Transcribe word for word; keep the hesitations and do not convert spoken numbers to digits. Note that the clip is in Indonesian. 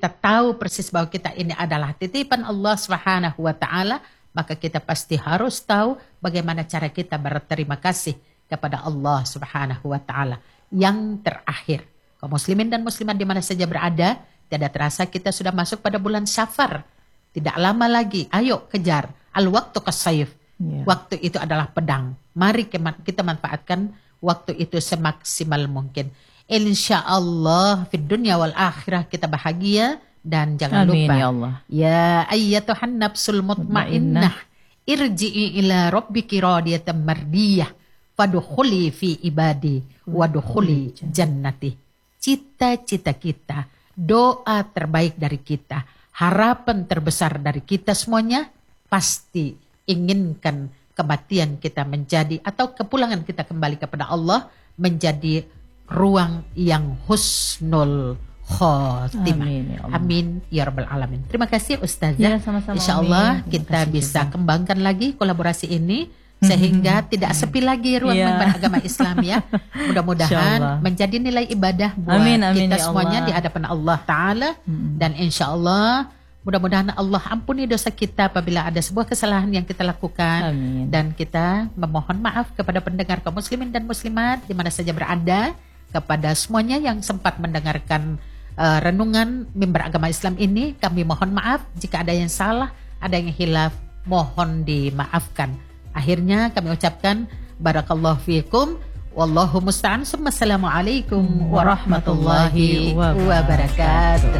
kita tahu persis bahwa kita ini adalah titipan Allah Subhanahu wa taala, maka kita pasti harus tahu bagaimana cara kita berterima kasih kepada Allah Subhanahu wa taala. Yang terakhir, kaum muslimin dan muslimat di mana saja berada, tidak terasa kita sudah masuk pada bulan Syafar. Tidak lama lagi, ayo kejar. Al-waktu kasayf. Yeah. Waktu itu adalah pedang. Mari kita manfaatkan waktu itu semaksimal mungkin. Insya Allah fid dunya wal akhirah kita bahagia. Dan jangan Amin, lupa, ya Allah. Ya ayyatuhan nafsul mutmainnah, irji'i ila rabbiki radiyatan mardiyah, fadkhuli fi ibadi, wadkhuli jannati. Cita-cita kita, doa terbaik dari kita, harapan terbesar dari kita semuanya, pasti inginkan kematian kita menjadi, atau kepulangan kita kembali kepada Allah menjadi ruang yang husnul khotimah. Amin ya Allah. Amin ya rabbal alamin. Terima kasih Ustazah. Ya, sama-sama. Insyaallah kita bisa juga kembangkan lagi kolaborasi ini sehingga hmm. tidak sepi lagi ruang ya. beragama Islam ya. Mudah-mudahan menjadi nilai ibadah buat amin, amin, kita ya semuanya Allah. Di hadapan Allah Ta'ala. Hmm. Dan insyaallah mudah-mudahan Allah ampuni dosa kita apabila ada sebuah kesalahan yang kita lakukan. Amin. Dan kita memohon maaf kepada pendengar kaum muslimin dan muslimat di mana saja berada, kepada semuanya yang sempat mendengarkan uh, renungan mimbar agama Islam ini. Kami mohon maaf jika ada yang salah, ada yang hilaf, mohon dimaafkan. Akhirnya kami ucapkan barakallahu fiikum, wallahu musta'an, assalamualaikum warahmatullahi wabarakatuh.